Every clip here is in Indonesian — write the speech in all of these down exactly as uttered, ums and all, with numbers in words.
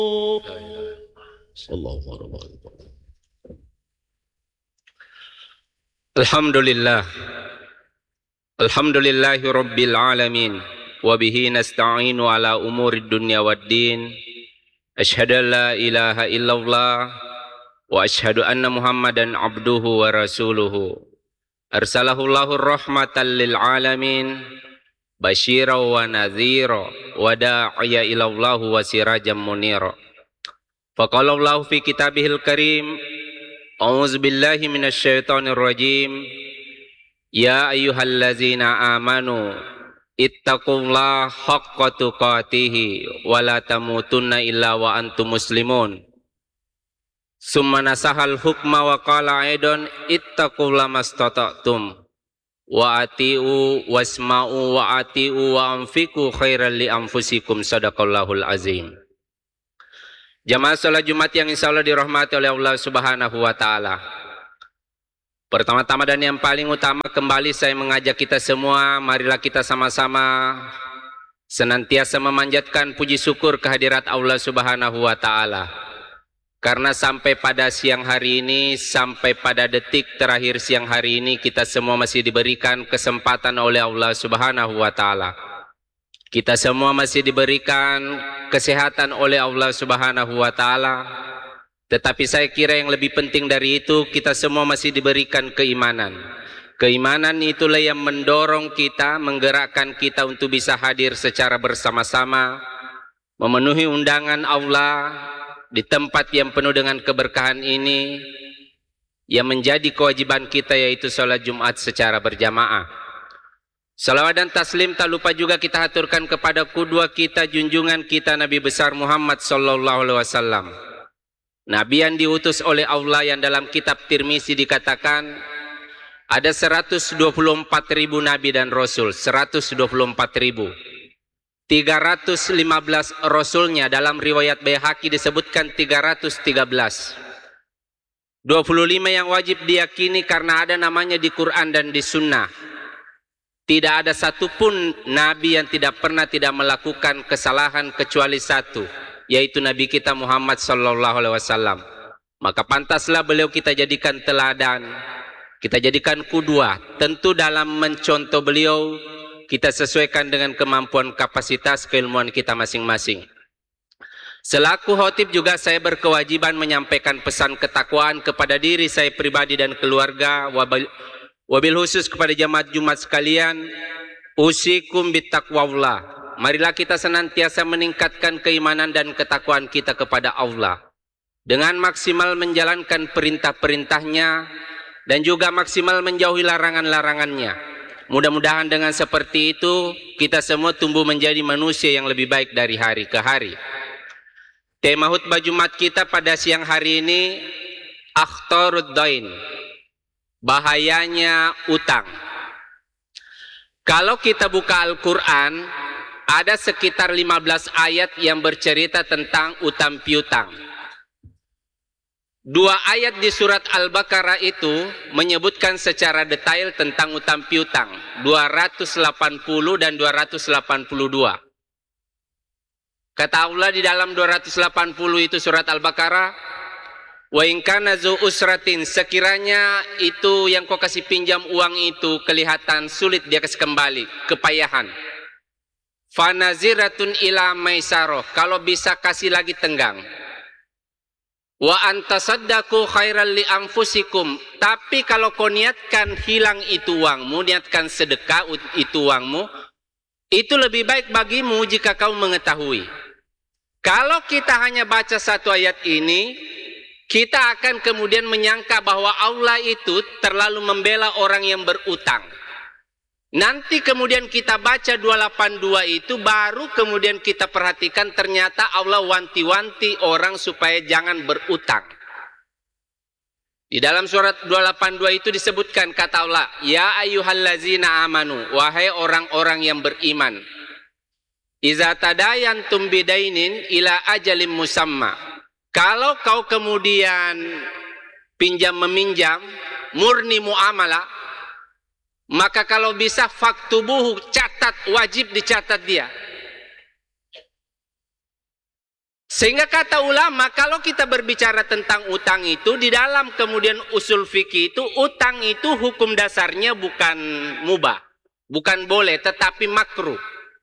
Alhamdulillah. Alhamdulillahi rabbil alamin. Wa bihi nasta'inu ala umuri dunya waddin. Asyhadu an la ilaha illallah wa asyhadu anna Muhammadan abduhu wa rasuluhu. Arsalahu Allahu rahmatan lil alamin, basyira wa nadhira wa da'iya ila Allah wa sirajan munira. Faqala Allah fi kitabihil karim, a'udzu billahi minasy syaithanir rajim. Ya ayyuhallazina amanu ittaqullaha haqqa tuqatih wa la tamutunna illa wa antum muslimun. Summa nasahal hukma wa qala aidan ittaqullaha mastata'tum wa atiu wasma'u wa atiu wa anfiqu khairan li anfusikum. Sadaqallahul azim. Jamaah salat Jumat yang insyaallah dirahmati oleh Allah Subhanahu wa taala. Pertama-tama dan yang paling utama, kembali saya mengajak kita semua, marilah kita sama-sama senantiasa memanjatkan puji syukur kehadirat Allah Subhanahu wa taala. Karena sampai pada siang hari ini, sampai pada detik terakhir siang hari ini, kita semua masih diberikan kesempatan oleh Allah Subhanahu wa taala. Kita semua masih diberikan kesehatan oleh Allah Subhanahu wa taala. Tetapi saya kira yang lebih penting dari itu, kita semua masih diberikan keimanan. Keimanan itulah yang mendorong kita, menggerakkan kita untuk bisa hadir secara bersama-sama, memenuhi undangan Allah di tempat yang penuh dengan keberkahan ini, yang menjadi kewajiban kita, yaitu sholat Jumat secara berjamaah. Salawat dan taslim tak lupa juga kita haturkan kepada qudwah kita, junjungan kita, Nabi besar Muhammad sallallahu alaihi wasallam. Nabi yang diutus oleh Allah, yang dalam kitab Tirmizi dikatakan ada seratus dua puluh empat ribu Nabi dan Rasul, seratus dua puluh empat ribu. tiga ratus lima belas Rasulnya, dalam riwayat Baihaqi disebutkan tiga ratus tiga belas. dua puluh lima yang wajib diyakini karena ada namanya di Quran dan di Sunnah. Tidak ada satupun Nabi yang tidak pernah tidak melakukan kesalahan kecuali satu, yaitu Nabi kita Muhammad sallallahu alaihi wasallam. Maka pantaslah beliau kita jadikan teladan, kita jadikan qudwah. Tentu dalam mencontoh beliau, kita sesuaikan dengan kemampuan kapasitas keilmuan kita masing-masing. Selaku khotib juga saya berkewajiban menyampaikan pesan ketakwaan kepada diri saya pribadi dan keluarga, wabil khusus kepada jamaat Jumat sekalian. Usikum bittaqwallah. Marilah kita senantiasa meningkatkan keimanan dan ketakwaan kita kepada Allah dengan maksimal menjalankan perintah-perintahnya dan juga maksimal menjauhi larangan-larangannya. Mudah-mudahan dengan seperti itu kita semua tumbuh menjadi manusia yang lebih baik dari hari ke hari. Tema khutbah Jumat kita pada siang hari ini, akhtarud dain, bahayanya utang. Kalau kita buka Al-Quran, ada sekitar lima belas ayat yang bercerita tentang utang piutang. Dua ayat di surat Al-Baqarah itu menyebutkan secara detail tentang utang piutang, dua ratus delapan puluh dan dua ratus delapan puluh dua. Kata Allah di dalam dua ratus delapan puluh itu surat Al-Baqarah, wa in kana zu usratin, sekiranya itu yang kau kasih pinjam uang itu kelihatan sulit dia kasih kembali, kepayahan. Fanaziratun ila maisaroh, kalau bisa kasih lagi tenggang. Wa antasaddaqu khairal li anfusikum, tapi kalau kau niatkan hilang itu uangmu, niatkan sedekah itu uangmu, itu lebih baik bagimu jika kau mengetahui. Kalau kita hanya baca satu ayat ini, kita akan kemudian menyangka bahwa Allah itu terlalu membela orang yang berutang. Nanti kemudian kita baca dua ratus delapan puluh dua itu, baru kemudian kita perhatikan ternyata Allah wanti-wanti orang supaya jangan berutang. Di dalam surat dua ratus delapan puluh dua itu disebutkan kata Allah, ya ayyuhallazina amanu, wahai orang-orang yang beriman, iza tadayantum bidainin ila ajalim musamma, kalau kau kemudian pinjam meminjam, murni muamalah, maka kalau bisa faktubuhu, catat, wajib dicatat dia. Sehingga kata ulama, kalau kita berbicara tentang utang itu, di dalam kemudian usul fikih itu, utang itu hukum dasarnya bukan mubah, bukan boleh, tetapi makruh.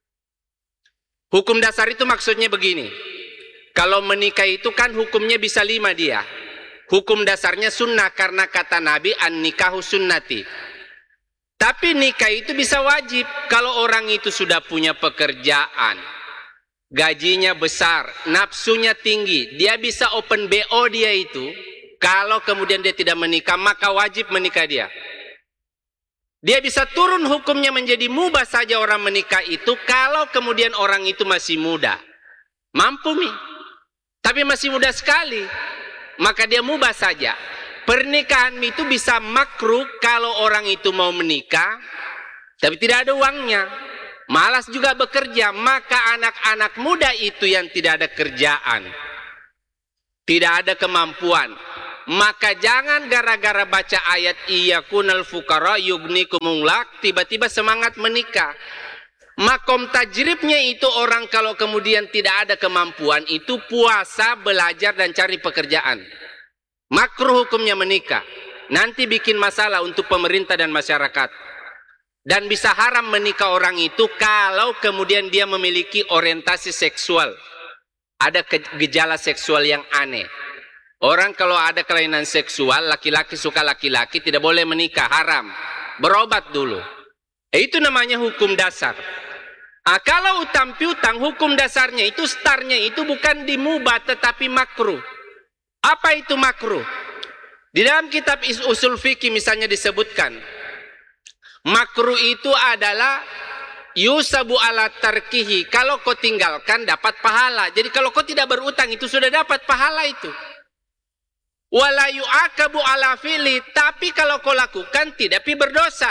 Hukum dasar itu maksudnya begini, kalau menikah itu kan hukumnya bisa lima dia. Hukum dasarnya sunnah, karena kata Nabi, an-nikahu sunnati. Tapi nikah itu bisa wajib, kalau orang itu sudah punya pekerjaan, gajinya besar, nafsunya tinggi, dia bisa open B O dia itu. Kalau kemudian dia tidak menikah, maka wajib menikah dia. Dia bisa turun hukumnya menjadi mubah saja orang menikah itu, kalau kemudian orang itu masih muda. Mampu mi, tapi masih muda sekali, maka dia mubah saja. Pernikahan itu bisa makruh kalau orang itu mau menikah, tapi tidak ada uangnya, malas juga bekerja, maka anak-anak muda itu yang tidak ada kerjaan, tidak ada kemampuan, maka jangan gara-gara baca ayat iyakunal fuqara yugnikumullah tiba-tiba semangat menikah. Makom tajribnya itu orang kalau kemudian tidak ada kemampuan itu puasa, belajar dan cari pekerjaan. Makruh hukumnya menikah. Nanti bikin masalah untuk pemerintah dan masyarakat. Dan bisa haram menikah orang itu kalau kemudian dia memiliki orientasi seksual, ada gejala seksual yang aneh. Orang kalau ada kelainan seksual, laki-laki suka laki-laki, tidak boleh menikah, haram. Berobat dulu. Itu namanya hukum dasar. Nah, kalau utang piutang, hukum dasarnya itu startnya itu bukan dimubah tetapi makruh. Apa itu makruh? Di dalam kitab usul fikih misalnya disebutkan, makruh itu adalah yusabu ala tarkihi, kalau kau tinggalkan dapat pahala. Jadi kalau kau tidak berutang itu sudah dapat pahala itu. Wala yu'akabu ala fili, tapi kalau kau lakukan tidak pi berdosa.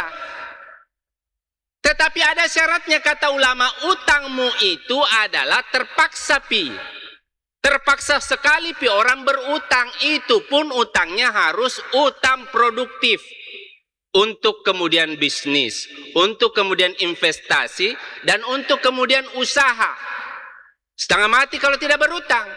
Tetapi ada syaratnya kata ulama, utangmu itu adalah terpaksa pi. Terpaksa sekali pi orang berutang, itu pun utangnya harus utang produktif. Untuk kemudian bisnis, untuk kemudian investasi, dan untuk kemudian usaha. Setengah mati kalau tidak berutang.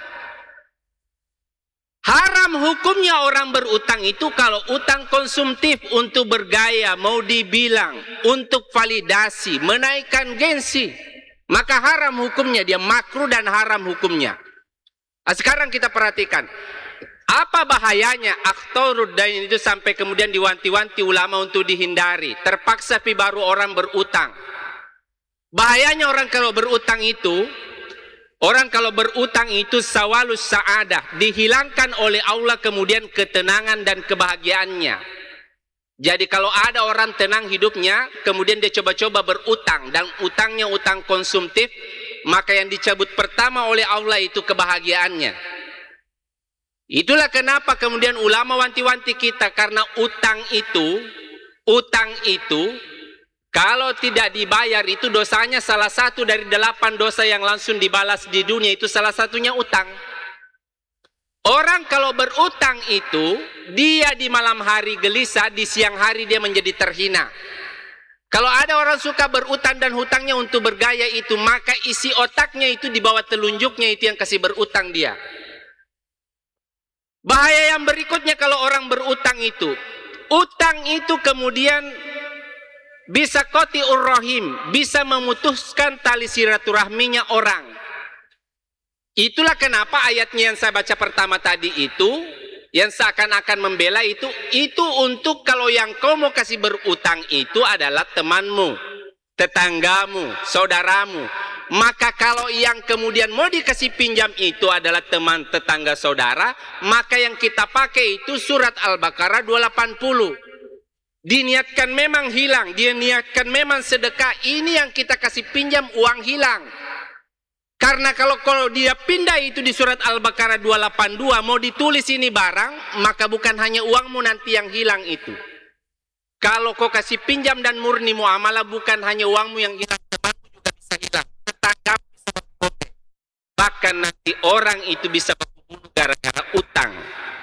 Haram hukumnya orang berutang itu kalau utang konsumtif untuk bergaya, mau dibilang, untuk validasi, menaikkan gengsi. Maka haram hukumnya, dia makruh dan haram hukumnya. Nah, sekarang kita perhatikan. Apa bahayanya aktorud dain itu sampai kemudian diwanti-wanti ulama untuk dihindari. Terpaksa pi baru orang berutang. Bahayanya orang kalau berutang itu, orang kalau berutang itu sawalus sa'adah, dihilangkan oleh Allah kemudian ketenangan dan kebahagiaannya. Jadi kalau ada orang tenang hidupnya, kemudian dia coba-coba berutang, dan utangnya utang konsumtif, maka yang dicabut pertama oleh Allah itu kebahagiaannya. Itulah kenapa kemudian ulama wanti-wanti kita, karena utang itu, utang itu, kalau tidak dibayar itu dosanya salah satu dari delapan dosa yang langsung dibalas di dunia, itu salah satunya utang. Orang kalau berutang itu, dia di malam hari gelisah, di siang hari dia menjadi terhina. Kalau ada orang suka berutang dan hutangnya untuk bergaya itu, maka isi otaknya itu di bawah telunjuknya itu yang kasih berutang dia. Bahaya yang berikutnya kalau orang berutang itu, utang itu kemudian bisa qati'ur rahim, bisa memutuskan tali silaturahminya orang. Itulah kenapa ayatnya yang saya baca pertama tadi itu, yang seakan-akan membela itu, itu untuk kalau yang kau mau kasih berutang itu adalah temanmu, tetanggamu, saudaramu. Maka kalau yang kemudian mau dikasih pinjam itu adalah teman, tetangga, saudara, maka yang kita pakai itu surat Al-Baqarah dua ratus delapan puluh. Diniatkan memang hilang, dia niatkan memang sedekah, ini yang kita kasih pinjam uang hilang. Karena kalau kalau dia pindah itu di surat Al-Baqarah dua ratus delapan puluh dua, mau ditulis ini barang, maka bukan hanya uangmu nanti yang hilang itu. Kalau kau kasih pinjam dan murni muamalah, bukan hanya uangmu yang hilang, temanmu juga bisa hilang. Bahkan nanti orang itu bisa membunuh gara-gara utang.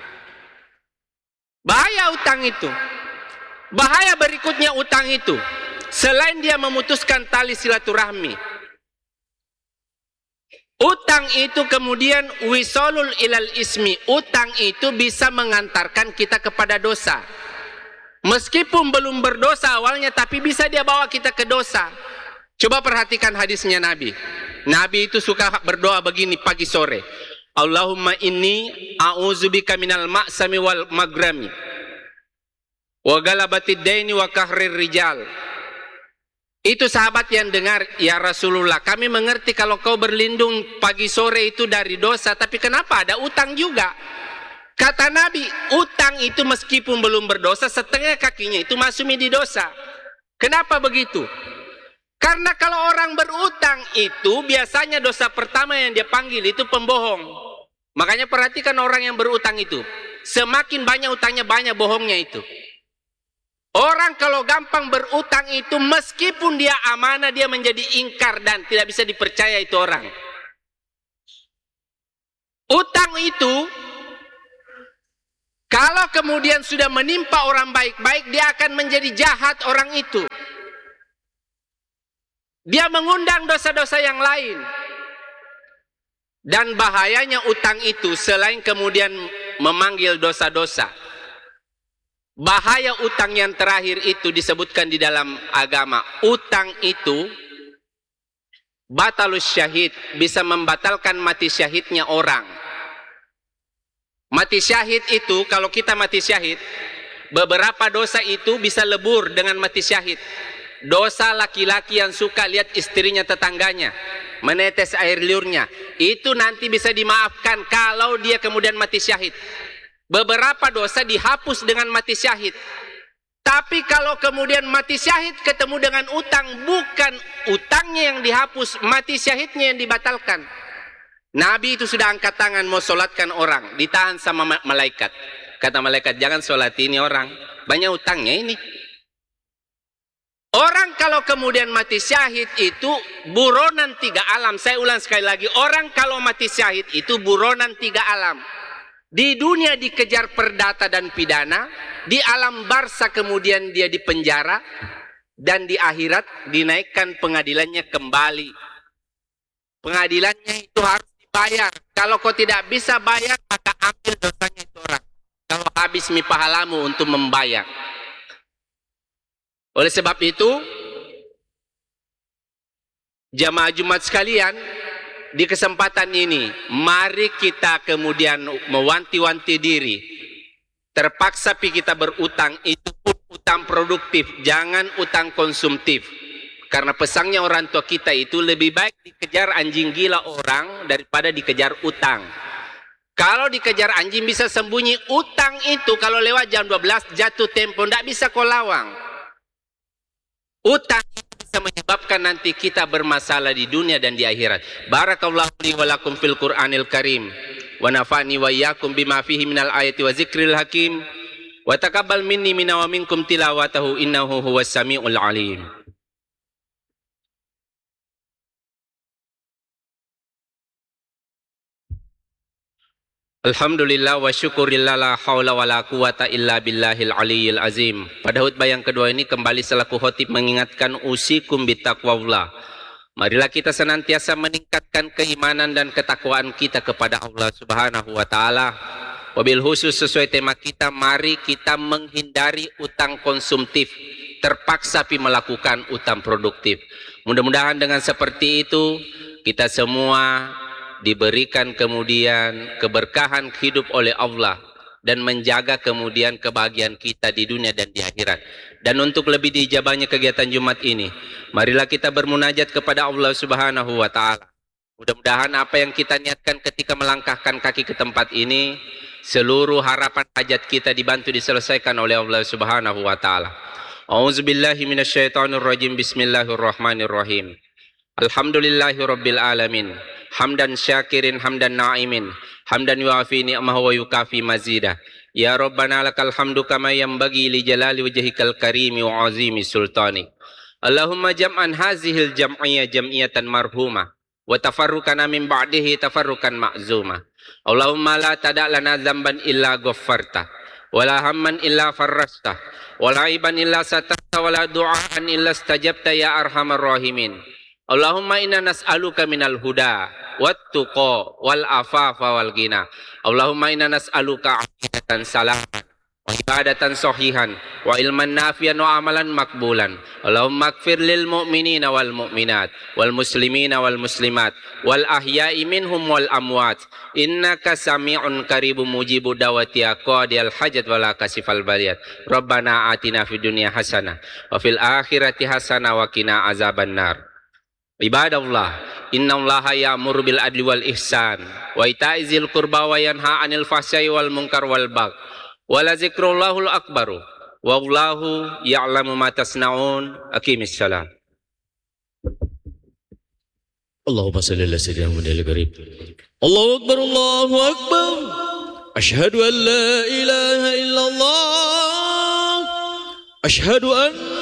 Bahaya utang itu. Bahaya berikutnya utang itu, selain dia memutuskan tali silaturahmi, Utang itu kemudian wisolul ilal ismi. Utang itu bisa mengantarkan kita kepada dosa. Meskipun belum berdosa awalnya, tapi bisa dia bawa kita ke dosa. Coba perhatikan hadisnya Nabi. Nabi itu suka berdoa begini pagi sore. Allahumma inni a'udzubika minal ma'sami wal magrami wa galabatid daini wa kahrir rijal. Itu sahabat yang dengar, ya Rasulullah, kami mengerti kalau kau berlindung pagi sore itu dari dosa, tapi kenapa ada utang juga? Kata Nabi, utang itu meskipun belum berdosa, setengah kakinya itu masuk di dosa. Kenapa begitu? Karena kalau orang berutang itu biasanya dosa pertama yang dia panggil itu pembohong. Makanya perhatikan orang yang berutang itu, semakin banyak utangnya, banyak bohongnya itu. Orang kalau gampang berutang itu meskipun dia amanah, dia menjadi ingkar dan tidak bisa dipercaya itu orang. Utang itu kalau kemudian sudah menimpa orang baik-baik, dia akan menjadi jahat orang itu. Dia mengundang dosa-dosa yang lain. Dan bahayanya utang itu selain kemudian memanggil dosa-dosa, bahaya utang yang terakhir itu disebutkan di dalam agama. Utang itu batalus syahid, bisa membatalkan mati syahidnya orang. Mati syahid itu, kalau kita mati syahid, beberapa dosa itu bisa lebur dengan mati syahid. Dosa laki-laki yang suka lihat istrinya tetangganya menetes air liurnya, itu nanti bisa dimaafkan kalau dia kemudian mati syahid. Beberapa dosa dihapus dengan mati syahid. Tapi kalau kemudian mati syahid ketemu dengan utang, bukan utangnya yang dihapus, mati syahidnya yang dibatalkan. Nabi itu sudah angkat tangan mau solatkan orang, ditahan sama malaikat. Kata malaikat, jangan solat ini orang, banyak utangnya ini. Orang kalau kemudian mati syahid itu buronan tiga alam. Saya ulang sekali lagi, orang kalau mati syahid itu buronan tiga alam. Di dunia dikejar perdata dan pidana, di alam barza kemudian dia dipenjara, dan di akhirat dinaikkan pengadilannya kembali. Pengadilannya itu harus dibayar. Kalau kau tidak bisa bayar, maka ambil dosanya itu orang. Kalau habis mi pahalamu untuk membayar. Oleh sebab itu, jamaah Jumat sekalian, di kesempatan ini, mari kita kemudian mewanti-wanti diri. Terpaksa pi kita berutang, itu pun utang produktif, jangan utang konsumtif. Karena pesannya orang tua kita itu lebih baik dikejar anjing gila orang daripada dikejar utang. Kalau dikejar anjing bisa sembunyi, utang itu kalau lewat jam dua belas jatuh tempo, tidak bisa kau lawang. Utang bisa menyebabkan nanti kita bermasalah di dunia dan di akhirat. Barakallahu li wa lakum fil Qur'anil Karim wa nafa'ni wa iyyakum bima fihi minal ayati wa zikril hakim wa taqabbal minni minna wa minkum tilawatahu innahu huwas samiul alim. Alhamdulillah wa syukurillah la hawla wa la quwata illa billahil aliyyil azim. Pada khutbah yang kedua ini kembali selaku khotib mengingatkan usikum bitaqwallah. Marilah kita senantiasa meningkatkan keimanan dan ketakwaan kita kepada Allah Subhanahu wa taala. Wabil khusus sesuai tema kita, mari kita menghindari utang konsumtif. Terpaksa pi melakukan utang produktif. Mudah-mudahan dengan seperti itu kita semua diberikan kemudian keberkahan hidup oleh Allah dan menjaga kemudian kebahagiaan kita di dunia dan di akhirat. Dan untuk lebih diijabahnya kegiatan Jumat ini, marilah kita bermunajat kepada Allah Subhanahu wa taala. Mudah-mudahan apa yang kita niatkan ketika melangkahkan kaki ke tempat ini, seluruh harapan hajat kita dibantu diselesaikan oleh Allah Subhanahu wa taala. A'udzubillahi minasyaitonirrajim. Bismillahirrahmanirrahim. Alhamdulillahirabbil alamin. Hamdan syakirin hamdan na'imin, hamdan yuafi ni'amahu wa yukafi mazidah. Ya Rabbana lakal hamdu kama yanbaghi li jalali wajhikal karimi wa azimi sultani. Allahumma jam'an hazihil jam'iyah jam'iyatan marhumah wa tafarrukana min ba'dihi tafarrukan ma'zumah. Allahumma la tada' lana dzamban illa ghaffarta wa la hamman illa farrasta wa la iban illa satarta wa la du'aan illa istajabta ya arhamar rahimin. Allahumma inna nas'aluka minal huda wat-tuqa wal afafa wal ghina. Allahumma inna nas'aluka afiyatan salaman wa ibadatan sahihan wa ilman nafian wa amalan makbulan. Allahumma ighfir lil mu'minina wal mu'minat wal muslimina wal muslimat wal ahya'i minhum wal amwat innaka sami'un qaribun mujibu da'wati qadiyal hajat wala kasifal baliyat. Rabbana atina fid dunya hasanah wa fil akhirati hasanah wa qina azabannar. Ibadallah, innallaha ya'muru bil adli wal ihsan wa ita'izil qurba wa yanha 'anil fahsya'i wal munkar wal bagh. Wala zikrullahul akbaru wallahu ya'lamu ma tasna'un. Aqimis salat. Allahumma salli ala sayyidina Muhammadil karim. Allahu akbar, Allahu akbar. Asyhadu an la ilaha illallah. Asyhadu an